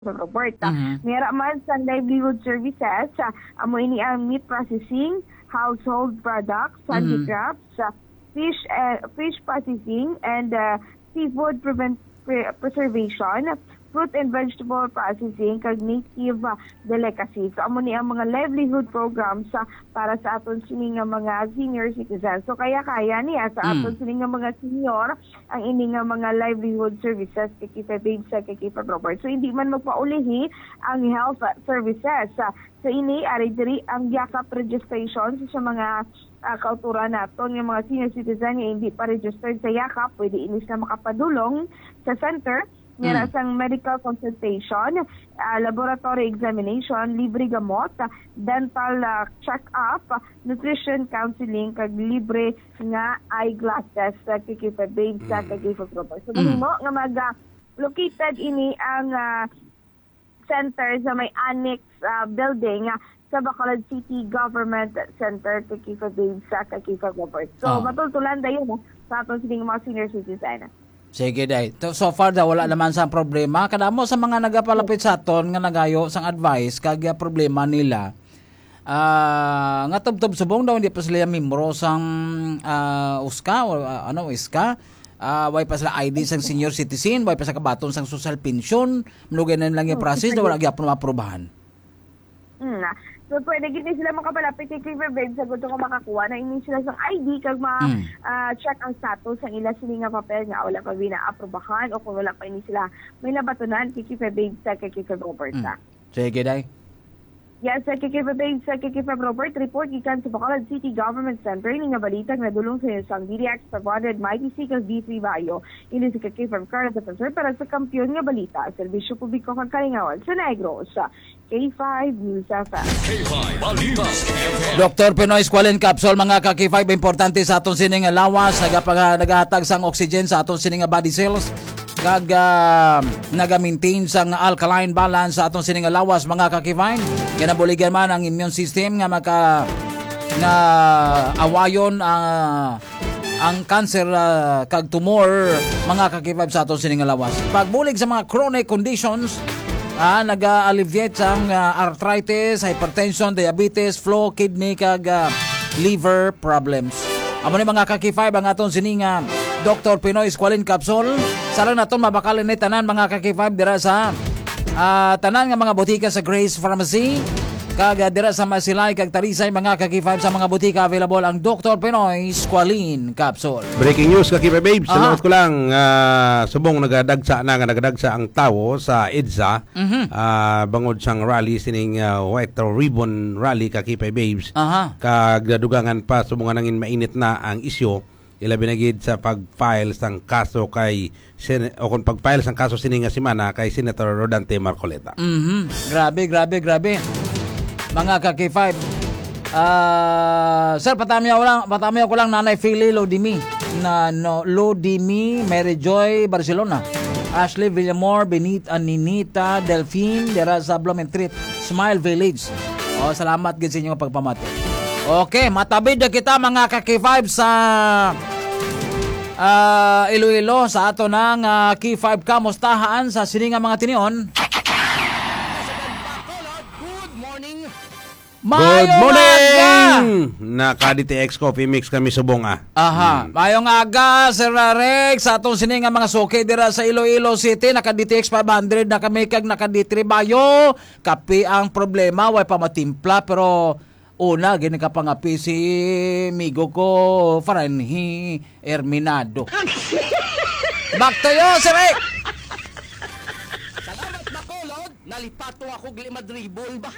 report. Mayroon man sa livelihood services, amo ini ang meat processing, household products, handicrafts, fish processing, and seafood preservation, fruit and vegetable processing, kag native delicacies. So, amo ni ang mga livelihood programs para sa aton sini nga mga senior citizens. So, kaya niya sa aton sini nga mga senior ang ini nga mga livelihood services kay Kifa Babes sa kay Kifa Robert. So, hindi man magpaulihi ang health services. So, ini ari diri ang yakap registration sa mga kauturan naton nga mga senior citizen nga hindi pa registered sa yakap, pwede inis na makapadulong sa center. Meron sang medical consultation, laboratory examination, libre gamot, dental check-up, nutrition counseling, kag libre nga eyeglasses sa Kifa Babes sa Kifa Robert. So, mo nga located ini ang center sa may annex building sa Bacolod City Government Center kay Kifa Babes sa Kifa Robert. So, matultulan dayon sa aton sining mga senior citizen. Sige day. So far daw wala naman sa problema. Kadamo sa mga nagapalapit sa aton nga nagayo sang advice kag problema nila. Nga tubtob subong daw hindi pa sila membro sang USCA o ISCA. Way pa sila ID sang senior citizen, way pa sa kabaton sang social pension. Manugay na lang yung process daw wala gyapon maprobahan. So, pwede gini sila makapalapit kay Kifa Babes sa gusto ko makakuha na ini sila sa ID kag ma-check ang status ang ila sila nga papel nga wala pa binaaprobahan o kung wala pa ini sila may nabatunan kay Kifa Babes sa kay Kifa Robert. Sige, day. Yes, sa Kifa Babes sa Kifa Robert, report ikan sa Bacolod City Government Center ini nga balita nga dulong sa isang DDX provided Mighty Seekers D3 Bayo ini sa Kifa Current Defensor para sa kampiyon nga balita serbisyo publiko kag kalingawan sa Negros. K5 News FM. K5 Balitas FM. Dr. Pinoy Squalene Capsule, mga ka-K5, importante sa aton sining lawas, nagahatag sang oxygen sa aton sining body cells, naga-maintain sang alkaline balance sa aton sining lawas, mga ka-K5. Kinabuligan man ang immune system nga nga awayon ang cancer kag tumor, mga ka-K5 sa aton sining lawas. Pagbulig sa mga chronic conditions, nag-alleviate sang arthritis, hypertension, diabetes, flow, kidney, kag liver problems. Amo ni mga ka-K5 ang aton sininga Dr. Pinoy Squalene Capsule. Sarang naton mabakalin ni tanan mga ka-K5 dira sa tanan nga mga botika sa Grace Pharmacy. Kag dira sa Masilay kag Tarisay, mga ka-K5 sa mga botika available ang Dr. Pinoy Squalene Capsule. Breaking news ka Kifa Babes. Salamat ko lang subong nagadagsa ang tawo sa EDSA bangod sang rally sining White Ribbon Rally ka Kifa Babes. Kag dugangan pa subong nangin mainit na ang isyu ilabi na gid sa pag-file sang kaso kay o kung pag-file sang kaso sining semana kay Senator Rodante Marcoleta. Grabe. Mga ka-K5. Sir, patamiyaw ko lang Nanay Philly Lodimi Lodimi Mary Joy Barcelona, Ashley Villamor, Ninita Delphine dira sa Blumentritt Smile Village. Salamat gid sa inyong pagpamati. Okay, matabid na kita mga ka-K5 sa Iloilo sa ato ng K5 kamustahan sa sininga mga tinion. Good morning! Naka-DTX Coffee Mix kami subong Mayong aga, Sir Rex, sa atong sining mga suki dira sa Iloilo City, naka-DTX 500, naka-Mikag, naka-D3 Bayo. Kape ang problema, way pa matimpla, pero una, gini ka pangapi si migo ko, Franhi Erminado. Back to you, Sir Rex! Nalipato ako gali madribol ba?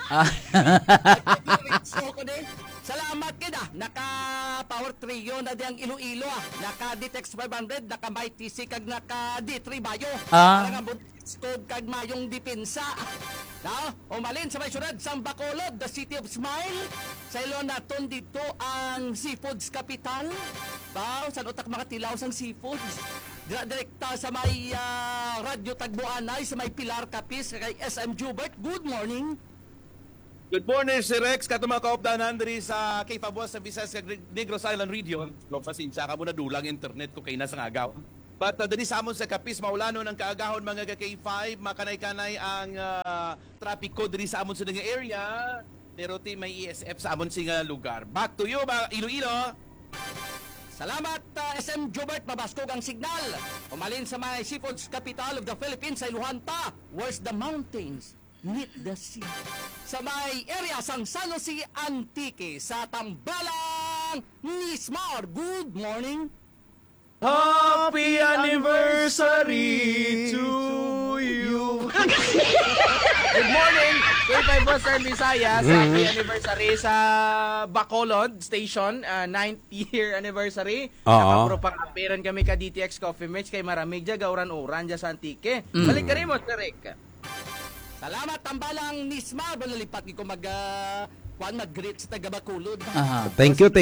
Salamat kita. Naka Power Trio na diyang Iloilo Naka DTX 500, naka Mighty C kag naka D3 Bayo. Parang stove kag mayong depensa. Umalin sa may syudad sang Bacolod, the City of Smile. Sa ilo naton dito ang Seafoods Capital. Sa utak mga tilaw sang seafoods. Direkta sa may Radyo Tagbuanay, sa may Pilar Capis, kay SM Jubert. Good morning. Good morning, Sir Rex. Kato mga kaopdanan diri sa K5 sa Visayas Negros Island Region. Pasensya ka mo na dulang internet ko kay nasa agaw. But dali sa amon sa Kapis, maulano ng kaagahon mga ka-K5, makanay-kanay ang traffic code dali sa amon sa nga area. Pero may ESF sa amon sa lugar. Back to you, mga Iloilo. Salamat, SM Jobert, mabaskog ang signal. Umalin sa may seafoods capital of the Philippines sa Iluhanta. Where's the mountains? Meet the sea. Sa may area sang San Jose Antique sa Tambalang Nismar. Good morning. Happy anniversary to you. Good morning, K5 Western Visayas. Happy anniversary sa Bacolod Station, 9th year anniversary. Nakapuro pang-apiran kami ka DTX Coffee Mates kay maramig dya gauran-uran dya sa Antique. Balik ka rin mo, Derek. Salamat, Tambalang Nismar. Balalipat ko mag-greet sa taga-Bacolod. Thank you.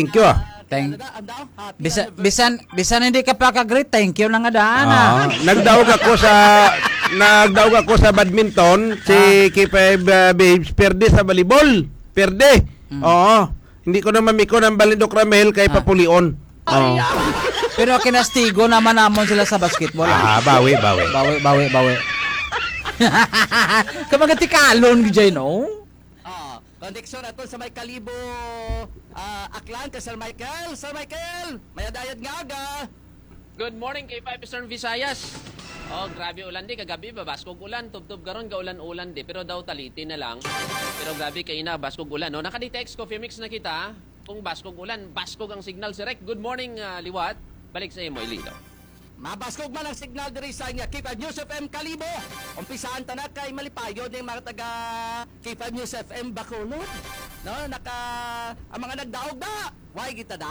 Bisan hindi ka pa ka-greet, thank you na nga daan. Nagdaog ako sa badminton, si K5 Babes, perde sa volleyball. Perde. Oo. Hindi ko na mamiko ng Balindok Ramel kay Papulion. Pero kinastigo naman namon sila sa basketball. Bawi. Bawi. Kamagati kalon gijay no? Connection ato sa may Kalibo Aklan kay Sir Michael. Sir Michael, may adayad nga aga. Good morning kay K5 Eastern Visayas. Oh, grabe ulan di kagabi babaskog ulan, tubtub karon ga ulan-ulan di pero daw taliti na lang. Pero grabe kay ina baskog ulan no. Naka-DTX Coffee Mix na kita. Kung baskog ulan, baskog ang signal si Rek. Good morning Liwat. Balik sa imo Ililo. Mabaskog man ang signal diri sa inyo K5 News FM Kalibo. Umpisaan ta na kay malipayo ng mga taga K5 News FM Bacolod. No, ang mga nagdaog da. Why kita da?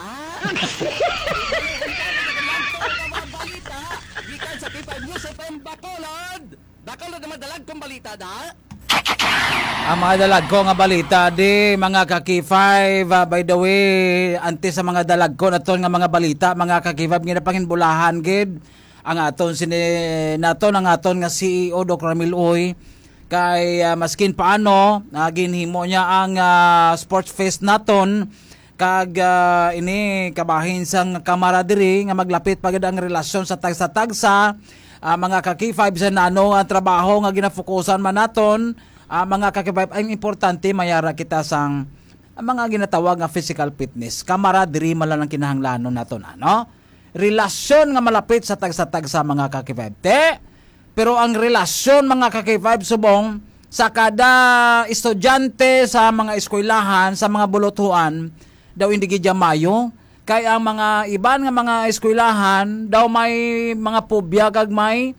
Mga balita gikan sa K5 News FM Bacolod. Bacolod na madalag kong balita da. Ang mga dalag ko nga balita di mga ka-K5, by the way, antes sa mga dalag ko naton nga mga balita, mga ka-K5 nga panginbulahan gid ang aton naton ang aton nga CEO Dr. Ramil Uy kay maskin paano ginhimo niya ang sports fest naton kag ini kabahin sang camaraderie nga maglapit pagid ang relasyon sa tagsa-tagsa. Mga ka-K5 sa nano ang trabaho nga ginafokusan man naton. Mga ka-K5 ang importante mayara kita sang mga ginatawag nga physical fitness. Camaraderie man lang ang kinahanglanon naton ano? Relasyon nga malapit sa tagsa-tagsa mga ka-K5. Pero ang relasyon mga ka-K5 subong sa kada estudyante sa mga eskwelahan, sa mga bulutuan daw hindi gid mayo. Kay ang mga iban nga mga eskwelahan daw may mga pobya kag may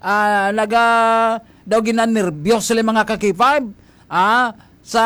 daw ginanerbyos sila mga ka-K5 sa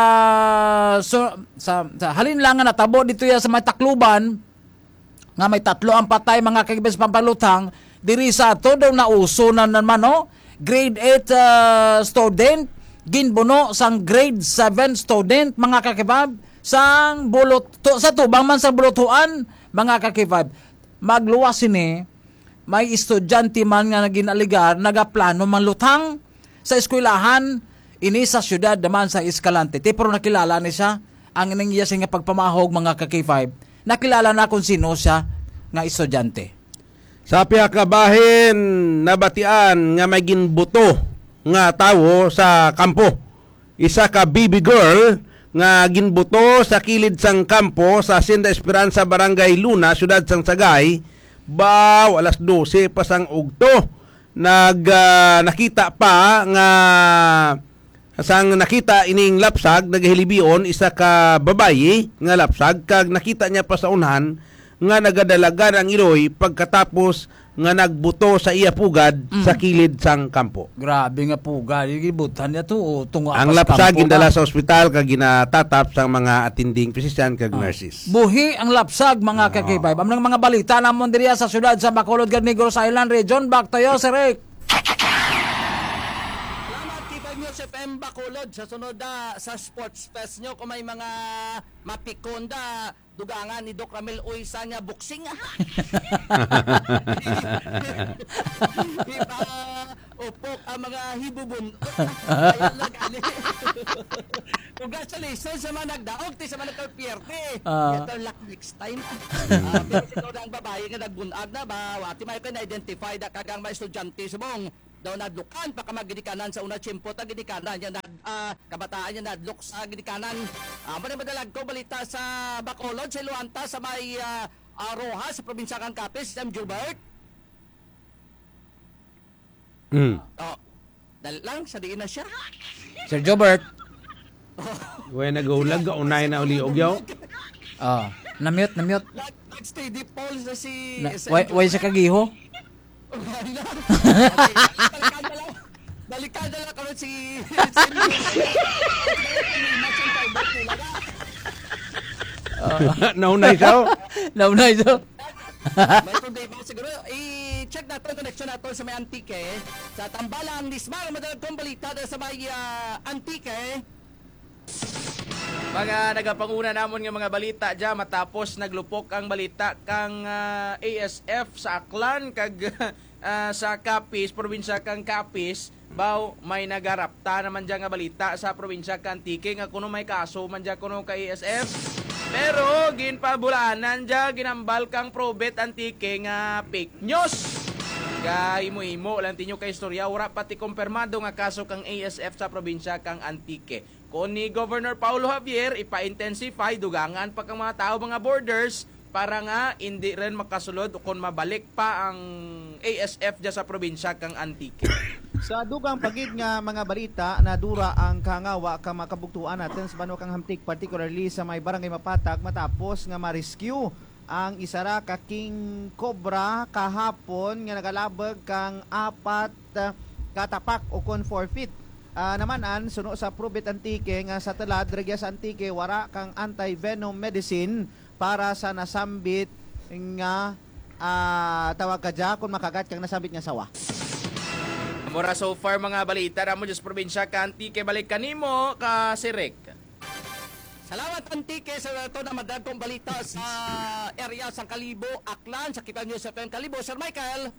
halin lang nga natabo dito ya sa may Tacloban nga may 3 ang patay mga ka-K5 pampalutang diri sa ato daw nauso na naman no grade 8 student ginbuno sang grade 7 student mga ka-K5 sang sa tubang man sa bulutuan mga ka-K5 magluwas ini may estudyante man nga ginaligar nagaplano man lutang sa eskwelahan ini sa syudad naman sa Escalante. Pero nakilala ni siya ang nangyayas nga pagpamahog mga ka-K5. Nakilala na kung sino siya nga estudyante. Sa piyakabahin nabatian nga may ginbuto nga tawo sa kampo. Isa ka baby girl nga ginbuto sa kilid sang kampo sa Hacienda Esperanza, Barangay Luna, syudad sang Sagay. Alas 12 pasang ugto. Nakita pa nga sang nakita ining lapsag nagahilibion isa ka babayi nga lapsag kag nakita niya pa sa unhan nga nagadalagan ang iloy pagkatapos nga nagbuto sa iya pugad sa kilid sang kampo. Grabe nga pugad, gibutan niya to tungo ang lapsag gindala sa ospital kag ginatatap sang mga attending physician kag nurses. Buhi ang lapsag mga ka-K5. Ang mga balita namon diriya sa syudad sa Bacolod kag Negros Island region. Back to you, Sir Rick. FM Bacolod sa sunod sa sports fest nyo kung may mga mapikonda dugangan ni Doc Ramil Uy sa niya boxing upok ang mga hibubon Congratulations sa mga nagdaog, sa mga nagkapierte. Ah. Better luck next time. Pero siguro ang babae nga nagbunag na ba, wati may ko na-identify na kagang mga estudyante subong daw nadlukan pa ka magidikanan sa una tiyempo ta gidikanan yan kabataan yan nadluk sa gidikanan. Madalag ko balita sa Bacolod sa Luanta sa may Roja sa probinsya kang Capiz, Sam Gilbert. Dali lang, sa diin na siya. Sir Jobert. When nag-ulag, unay na uli ugyaw. Na-mute. Nag-steady pulse na si... Why siya kagiho? Balikan na lang kami si... Naunay siya. Naunay siya. May problema siguro. I-check natin connection natin sa may Antique. Sa Tambalang Nismar, madalag kong balita sa may Antique. Mga nagapanguna namon nga mga balita dyan matapos naglupok ang balita kang ASF sa Aklan kag sa Capiz, probinsya kang Capiz, baw may nagarapta naman dyan nga balita sa probinsya kang Antique nga kuno may kaso man dyan kuno ka ASF. Pero ginpabulanan dyan ginambal kang Probet Antique nga fake news. Imo lang tinyo kay istorya ura pati kumpirmado nga kaso kang ASF sa probinsya kang Antique. Kung ni Governor Paulo Javier ipa-intensify dugangan pa kang mga tao mga borders para nga hindi rin makasulod kung mabalik pa ang ASF dyan sa probinsya kang Antique. Sa dugang pagid nga mga balita na dura ang kangawa ka makabugtuan natin sa Bano kang Hamtik, particularly sa may barangay Mapatag matapos nga ma-rescue ang isara ka king cobra kahapon nga nagalabag kang 4 katapak o kon 4 feet. Namanan suno sa Probet Antique nga sa talad regya sa Antique wara kang anti-venom medicine para sa nasambit nga tawag ka dya kung makagat kang nasambit nga sawa. Mura so far mga balita na mo just probinsya ka Antique balik kanimo ka Sirek. Salamat Antique sa ito na madagong balita sa area sa Kalibo, Aklan, sa Kipan News FM Kalibo. Sir Michael.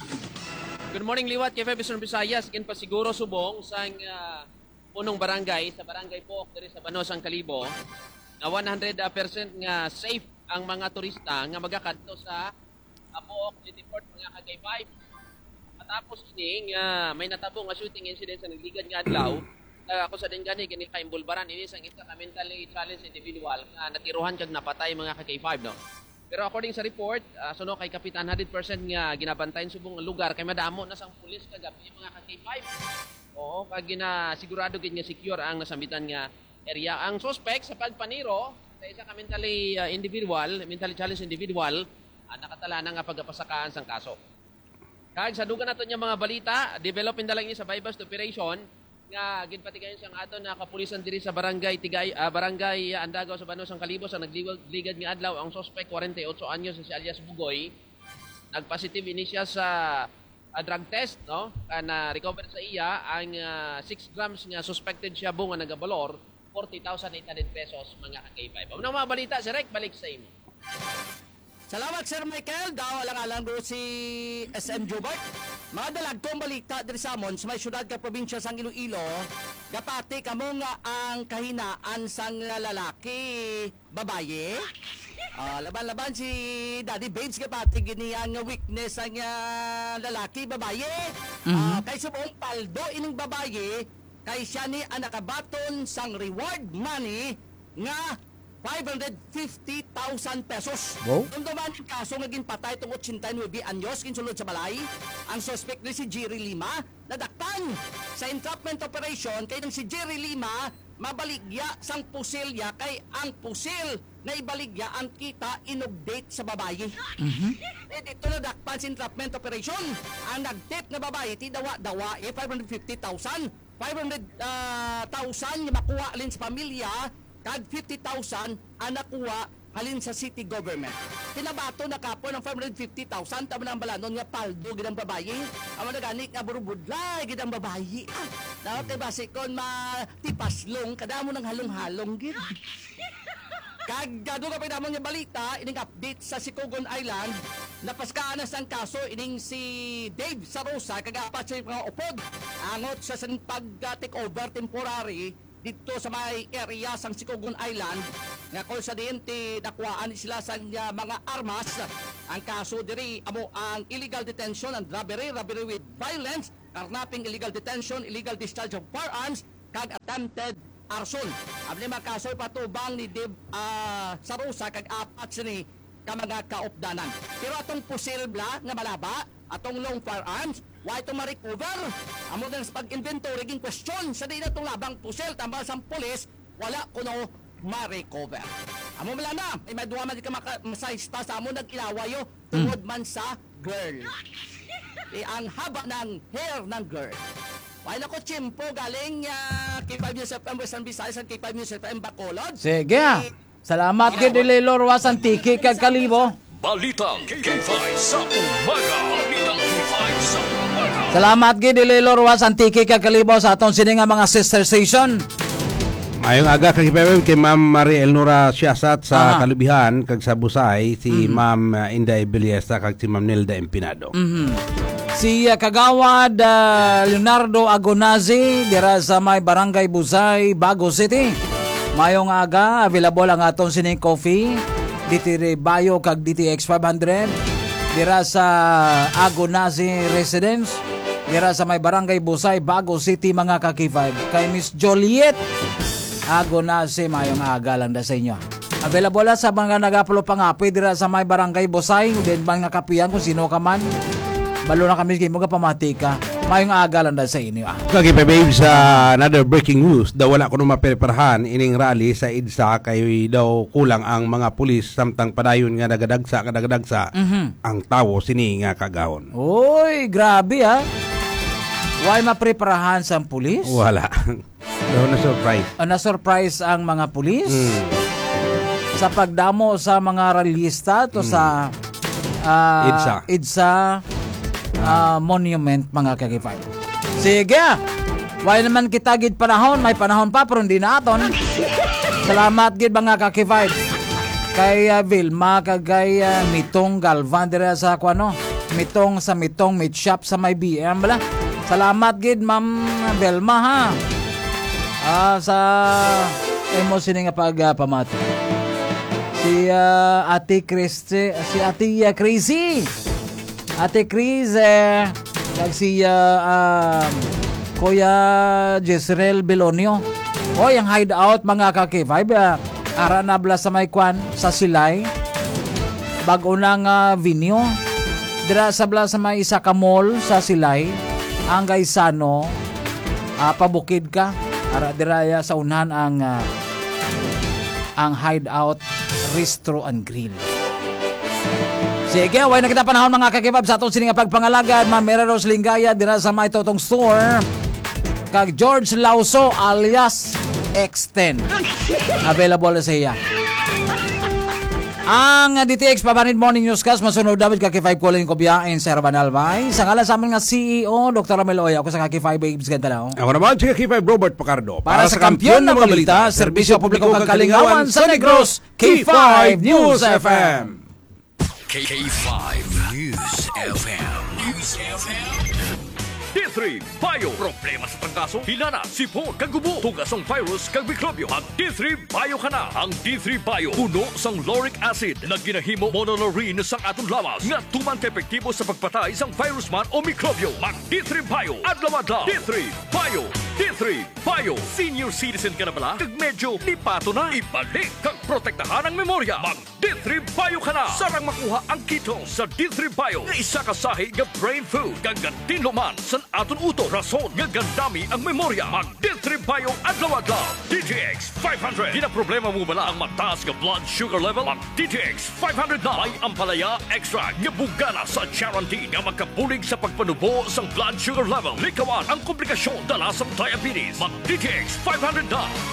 Good morning, Liwat, kay Eastern Visayas. Kin pa siguro subong sa punong barangay, sa barangay Pook, diri sa Banos, ang Kalibo, na 100% nga safe ang mga turista nga magakadto sa Pook, City Port, mga kagay 5. Matapos ini, may natabo nga shooting incident sa nagligad nga adlaw, ako sa din gani, gani kaimbulbaran, ini sang isa ka mentally challenged individual nga natiruhan kag napatay mga kagay 5, no? Pero according sa report, suno kay Kapitan 100% nga ginabantayan subong ang lugar kay madamo na sang pulis kagabi mga ka-K5. Oo, kag sigurado gid nga secure ang nasambitan nga area. Ang suspect sa pagpaniro sa isa ka mentally challenged individual, nakatala na nga pagapasakaan sang kaso. Kag sa dugan nato nga mga balita, developin na lang ni sa bypass operation nga ginpatigayon sang aton na kapulisan diri sa barangay barangay Andagaw sa Banos ang Kalibo sa nagligad nga adlaw ang suspect 48 anyos si alias Bugoy nagpositive ini siya sa drug test, no, na recover sa iya ang 6 grams nga suspected siya bunga nagabalor 40,800 pesos mga ka-K5. Ang mga balita si Rek balik sa imo. Salamat Sir Michael. Daw alang-alang do si SM Jobert. Mga dalagtong balita diri sa amon sa may syudad ka probinsya sang Iloilo. Gapati kamo nga ang kahinaan sang lalaki babaye. Laban-laban si Daddy Babes gapati gini ang weakness ang lalaki babaye. Kay subong paldo ining babaye kay siya ni ang nakabaton sang reward money nga 550,000 pesos. Wow. Kung duman ang kaso naging patay itong 89 anyos kinsulod sa balay, ang suspect ni si Jerry Lima nadaktan sa entrapment operation kay nang si Jerry Lima mabaligya sang pusilya kay ang pusil na ibaligya ang kita inugdate sa babaye. Dito nadakpan sa entrapment operation. Ang nagtip na babaye ti dawa 550,000 500,000 makuha alin sa pamilya kag 50,000 ang nakuha halin sa city government. Tinabato na kapo ng 550,000 tama ng balanon nga paldo gidang babayi. Amo na gani nga burubudlay gidang babayi. Dapat ay basikon matipaslong kada mo ng halong-halong gid. Kag gado ka pinamon nga balita ining update sa Sikogon Island napaskaanas ang kaso ining si Dave Sarosa kagapat sa mga upod angot sa pag take over temporary dito sa may area sang Sikogon Island nga kung sa diente dakwaan sila sa mga armas. Ang kaso diri amo ang illegal detention and robbery with violence, karnaping illegal detention, illegal discharge of firearms, kag attempted arson. Ang lima kaso patubang ni Dib Sarusa kag apat sini ka mga kaopdanan. Pero atong pusilbla nga malaba, atong long firearms, why itong ma-recover? Amo din sa pag-inventory, ging question sa di na itong labang pusil, tambal sa pulis, wala kuno ma-recover. Amo mala na, may duwa man di ka masayista sa amo nag-ilawayo, tungod man sa girl. Ang haba ng hair ng girl. Why na ko chimpo galing K5 News FM Western Visayas at K5 News FM Bacolod. Sige. Salamat gid dili Lorwas ang tiki kag kalibo. Balitang K5 sa umaga. Balitang K5 sa umaga. Salamat gid dili Lorwas ang tiki kag kalibo sa aton sini nga mga sister station. Mayong aga kay Ma'am Marie Elnora Siasat sa Kalubihan kag sa Busay si Ma'am Inday Biliesta kag si Ma'am Nelda Empinado. Si Kagawad Leonardo Agonazi dira sa may Barangay Busay, Bago City. Mayong aga, available ang aton sining coffee, DT Bayo kag DTX 500, dira sa Agonazi Residence, dira sa may Barangay Busay, Bago City mga kaki-5. Kay Miss Joliet Agonazi, mayong aga lang da sa inyo. Available sa mga nag-upload pangapoy dira sa may Barangay Busay, din mga kapiyan kung sino ka man. Balo na kami mo ka pamatika. Mayong aga lang dahil sa inyo. Kagi pa babes, another breaking news. Daw wala ko nung mapreparahan ining rally sa EDSA kay daw kulang ang mga pulis samtang padayon nga nagadagsa ang tawo sini nga kagahon. Uy, grabe ha. Why mapreparahan sa pulis? Wala. Daw na-surprise. Na-surprise ang mga pulis? Sa pagdamo sa mga rallyista to sa EDSA monument mga kaki-5. Sige. Why naman kita gid panahon, may panahon pa pero hindi na aton. Salamat gid mga kaki-5. Kay Vilma kagay Mitong Galvan dira sa kuano, Mitong sa Mitong Meat Shop sa may BM bala. Salamat gid Ma'am Vilma ha. Sa emo sini nga pagpamati. Si Ate Christy, si Ate Crazy. Ate Chris, kag si Kuya Jezreel Belonio. Oy, ang hideout mga kaki-5. Ara na bla sa may kwan, sa Silay. Bago nang venue. Dira sa bla sa may isa ka mall sa Silay. Ang Gaisano, pabukid ka. Ara dira sa unahan ang hideout Restro and Grill. Sige, way na kita panahon mga kakibab sa atong sining pagpangalagad. Ma'am Mera Rose Lingaya dira sa may Totong Store. Kag George Lauso alias X10. Available sa iya. Ang DTX Pabanid Morning Newscast masunod David kaki-5 calling ko biyain sa Herban Albay. Sa ngalan sa amin nga CEO Dr. Ramel Oya. Ako sa kaki-5 babes ganda na. Ako naman si kaki-5 Robert Pacardo. Para sa kampiyon ng mga balita, serbisyo publiko kang kalingawan sa Negros, K5 News FM. K5 News FM. News FM. D3 Bio. Problema sa pagkaso, hinana, sipon, kagubo, tugasong virus, kag mikrobyo. Ang D3 Bio ka na. Ang D3 Bio, puno sang lauric acid na ginahimo monolaurin sang atong lawas nga tuman ka-epektibo sa pagpatay sang virus man o mikrobyo. Mag D3 Bio. Adlaw-adlaw. D3 Bio. D3 Bio. Senior citizen ka na bala? Kag medyo lipato na. Ibalik kag protektahan ang memorya. Mag D3 Bio ka na. Sarang makuha ang keto sa D3 Bio nga isa kasahi nga brain food kag gantinluman sa aton uto. Rason nga gandami ang memorya. Mag D3 Bio adlaw-adlaw. DTX 500. Di na problema mo bala ang mataas nga blood sugar level? Mag DTX 500 na. May ampalaya extra nga bugana sa guarantee nga magkabulig sa pagpanubo sa blood sugar level. Likawan ang komplikasyon dala sa diabetes. Mag DTX 500 na.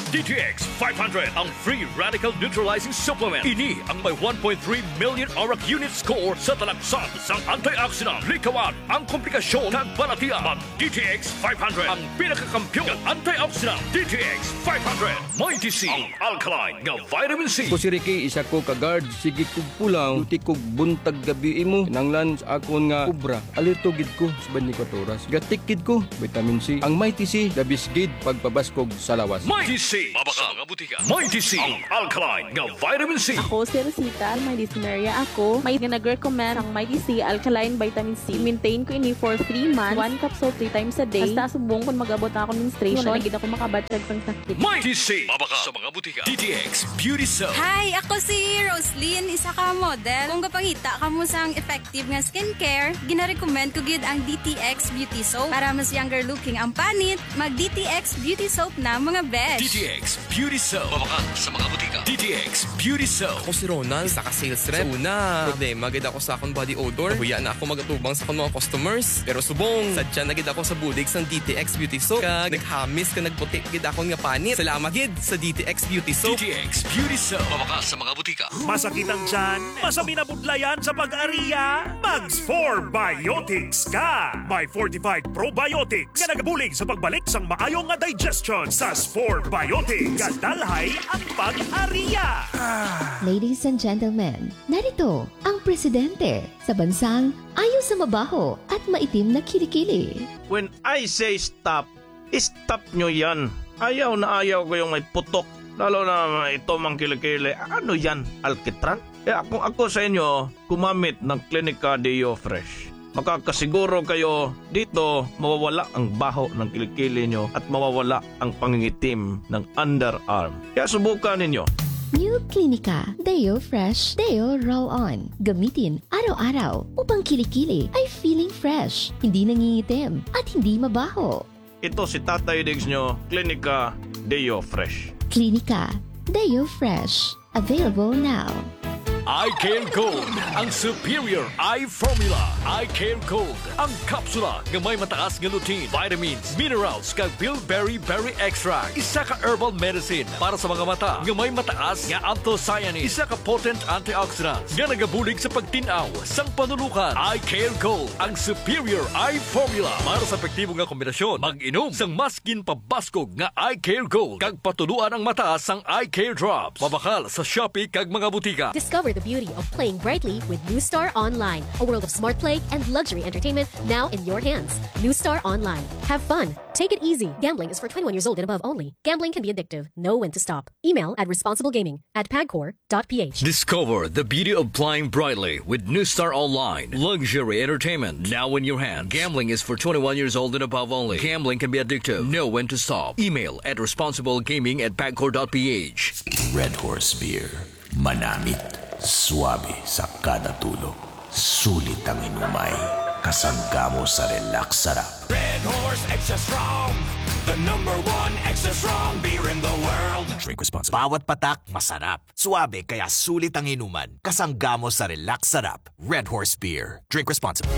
DTX 500, ang free radical neutralizing supplement. Ini ang may 1.3 million ORAC unit score sa talaksan sang antioxidant. Likawan ang komplikasyon ng balatian. Mag DTX 500, ang pinakakampyon ng antioxidant. DTX 500. May TC, ang alkaline nga vitamin C. Ko si Ricky, isa ko ka-guard. Sige kog pulang, luti kog buntag gabi imo. Nanglan sa akon nga kubra. Alito gid ko sa 24 oras. Gatikid ko, vitamin C. Ang May TC, dabisgid pagpabaskog sa lawas. May TC, mabaka mga butika. May TC, ang alkaline nga vitamin C. Ako si Rosita, may dysuria ako. May nag-recommend ang May TC Alkaline Vitamin C. Maintain ko ini for 3 months. 1 capsule 3 times a day. Basta subong kung mag-abot ako ng menstruation, nagid ako makabatag pang sakit. May TC, mabaka sa mga butika. DTX Beauty Soap. Hi, ako si Roslyn, isa ka model. Kung kapangita ka mo sang effective nga skincare, gina-recommend ko gid ang DTX Beauty Soap. Para mas younger looking ang panit, mag DTX Beauty Soap na mga besh. DTX Beauty Soap. Mabaka sa mga butika. DTX Beauty Soap. Ako si Ronald, isa ka sales rep. Sa una, problema gid ako sa akong body odor. Huya na ako magatubang sa akong mga customers. Pero subong, sadya na gid ako sa bulig sang DTX Beauty Soap. Kag naghamis ka nagputi gid ako nga panit. Salamat gid sa DTX Beauty Soap. DTX Beauty Soap. Mabaka sa mga butika. Masakit ang tiyan? Masami na budlayan sa pag-ariya? Mags 4 Biotics ka! May fortified probiotics nga nagabulig sa pagbalik sang maayong nga digestion sa 4 Biotics. Kadalhay ang pag-ariya! Ladies and gentlemen, narito ang presidente sa bansang ayaw sa mabaho at maitim na kilikili. When I say stop, stop nyo yan. Ayaw na ayaw ko yung may putok. Lalo na ito mang kilikili. Ano yan? Alkitran? Kung ako sa inyo, gumamit ng Clinica Deo Fresh. Makakasiguro kayo dito mawawala ang baho ng kilikili nyo at mawawala ang pangingitim ng underarm. Kaya subukan ninyo. New Clinica Deo Fresh Deo Roll-On. Gamitin araw-araw upang kilikili ay feeling fresh, hindi nangingitim at hindi mabaho. Ito si Tatay Diggs nyo, Clinica Deo Fresh. Clinica Deo Fresh. Available now. Eye Care Gold, ang superior eye formula. Eye Care Gold, ang kapsula nga may mataas nga lutein, vitamins, minerals, kag bilberry berry extract. Isa ka herbal medicine para sa mga mata nga may mataas nga anthocyanins. Isa ka potent antioxidants nga nagabulig sa pagtinaw sang panulukan. Eye Care Gold, ang superior eye formula para sa epektibo nga kombinasyon. Mag-inom sang maskin pabaskog nga Eye Care Gold kag patuluan ang mata sang Eye Care Drops. Mabakal sa Shopee kag mga butika. Discover the beauty of playing brightly with New Star Online, a world of smart play and luxury entertainment now in your hands. New Star Online. Have fun. Take it easy. Gambling is for 21 years old and above only. Gambling can be addictive. Know when to stop. Email at responsiblegaming@pagcor.ph. Discover the beauty of playing brightly with New Star Online. Luxury entertainment now in your hands. Gambling is for 21 years old and above only. Gambling can be addictive. Know when to stop. Email at responsiblegaming@pagcor.ph. Red Horse Beer. Manamit. Suabe sa kada tulog. Sulit ang inumay. Kasangga mo sa relax sarap. Red Horse Extra Strong, the #1 extra strong beer in the world. Drink responsibly. Bawat patak, masarap. Suabe, kaya sulit ang inuman. Kasangga mo sa relax sarap. Red Horse Beer. Drink responsibly.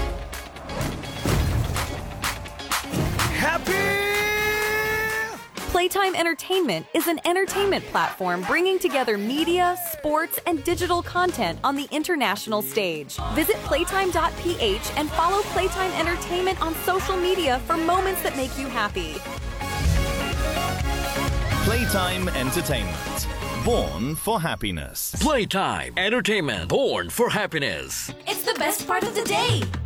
Happy! Playtime Entertainment is an entertainment platform bringing together media, sports, and digital content on the international stage. Visit playtime.ph and follow Playtime Entertainment on social media for moments that make you happy. Playtime Entertainment. Born for happiness. Playtime Entertainment. Born for happiness. It's the best part of the day.